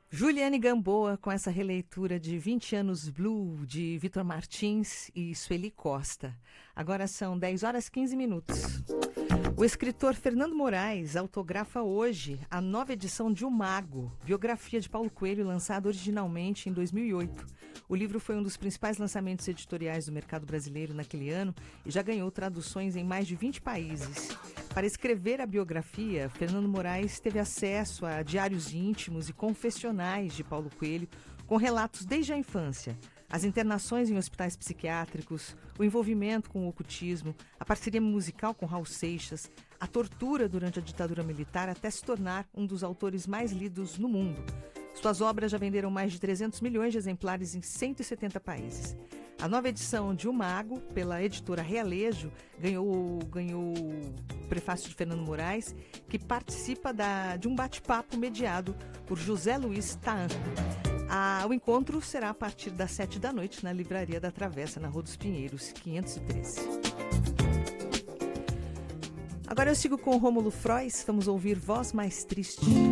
Juliane Gamboa com essa releitura de 20 anos Blue de Vitor Martins e Sueli Costa. Agora são 10 horas e 15 minutos. O escritor Fernando Moraes autografa hoje a nova edição de O Mago, biografia de Paulo Coelho, lançada originalmente em 2008. O livro foi um dos principais lançamentos editoriais do mercado brasileiro naquele ano e já ganhou traduções em mais de 20 países. Para escrever a biografia, Fernando Moraes teve acesso a diários íntimos e confessionais de Paulo Coelho, com relatos desde a infância, as internações em hospitais psiquiátricos, o envolvimento com o ocultismo, a parceria musical com Raul Seixas, a tortura durante a ditadura militar até se tornar um dos autores mais lidos no mundo. Suas obras já venderam mais de 300 milhões de exemplares em 170 países. A nova edição de O Mago, pela editora Realejo, ganhou o prefácio de Fernando Moraes, que participa de um bate-papo mediado por José Luiz Taan. O encontro será a partir das 7 da noite na Livraria da Travessa, na Rua dos Pinheiros, 513. Agora eu sigo com o Rômulo Frois, vamos ouvir Voz Mais Triste.